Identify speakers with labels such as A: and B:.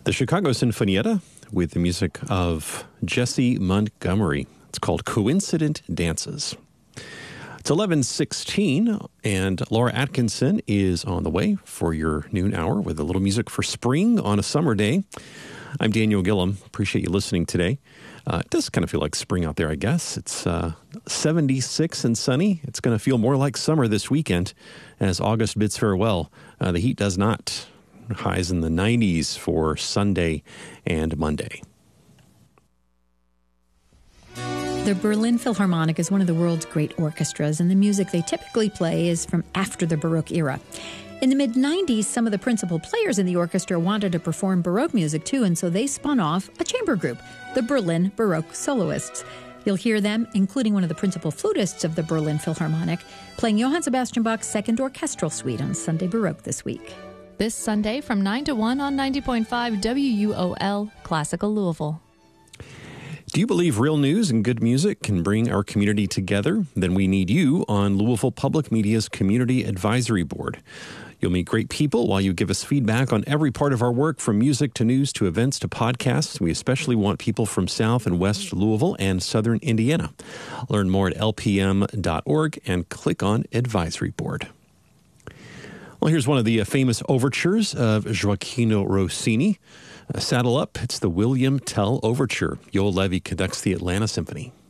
A: The Chicago Sinfonietta with the music of Jesse Montgomery. It's called Coincident Dances. It's 11:16, and Laura Atkinson is on the way for your noon hour with a little music for spring on a summer day. I'm Daniel Gillum. Appreciate you listening today. It does kind of feel like spring out there, I guess. It's 76 and sunny. It's going to feel more like summer this weekend as August bids farewell. The heat does not. Highs in the 90s for Sunday and Monday.
B: The Berlin Philharmonic is one of the world's great orchestras, and the music they typically play is from after the Baroque era. In the mid-90s, some of the principal players in the orchestra wanted to perform Baroque music too, and so they spun off a chamber group, the Berlin Baroque Soloists. You'll hear them, including one of the principal flutists of the Berlin Philharmonic, playing Johann Sebastian Bach's Second Orchestral Suite on Sunday Baroque this week.
C: This Sunday from 9 to 1 on 90.5 WUOL, Classical Louisville.
A: Do you believe real news and good music can bring our community together? Then we need you on Louisville Public Media's Community Advisory Board. You'll meet great people while you give us feedback on every part of our work, from music to news to events to podcasts. We especially want people from South and West Louisville and Southern Indiana. Learn more at lpm.org and click on Advisory Board. Well, here's one of the famous overtures of Gioachino Rossini. Saddle up, it's the William Tell Overture. Yoel Levy conducts the Atlanta Symphony.